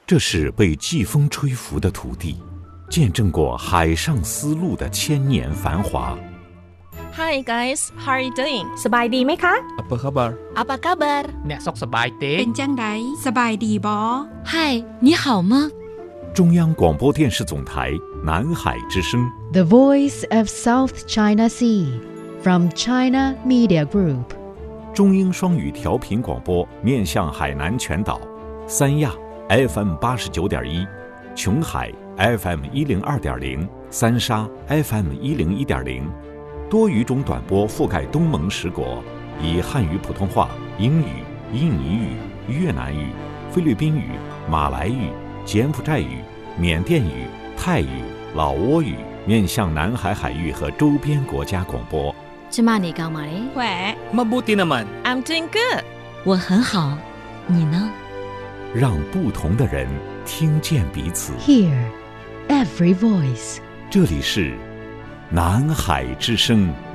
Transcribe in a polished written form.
这是被季风吹拂的土地，见证过海上丝路的千年繁华。 Hi guys, how are you doing? สบายดีไหมคะ Apa khabar? Apa kabar? អ្នកសុខសប្បាយទេเป็นจังไดสบายดีบ่嗨，你好吗？ 中央广播电视总台南海之声 The Voice of South China Sea from China Media Group 中英双语调频广播面向海南全岛，三亚 FM 89.1，琼海 FM 102.0，三沙 FM 101.0，多语种短波覆盖东盟10国，以汉语普通话、英语、印尼语、越南语、菲律宾语、马来语、柬埔寨语、缅甸语、泰语、老挝语面向南海海域和周边国家广播。 芝麻你好吗？ แหว Mabuti naman. I'm doing good. 我很好，你呢？ 让不同的人听见彼此。 Hear every voice 这里是南海之声。